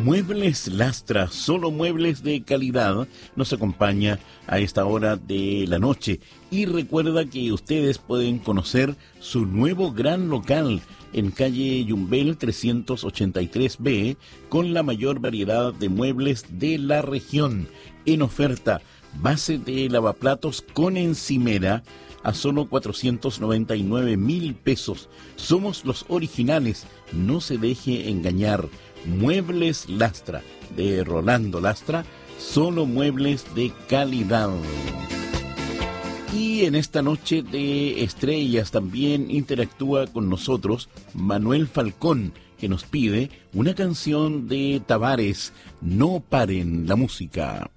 Muebles Lastra, solo muebles de calidad, nos acompaña a esta hora de la noche. Y recuerda que ustedes pueden conocer su nuevo gran local en calle Yumbel 383B, con la mayor variedad de muebles de la región. En oferta, base de lavaplatos con encimera a solo 499.000 pesos. Somos los originales, no se deje engañar. Muebles Lastra, de Rolando Lastra, solo muebles de calidad. Y en esta noche de estrellas también interactúa con nosotros Manuel Falcón, que nos pide una canción de Tavares, No paren la música.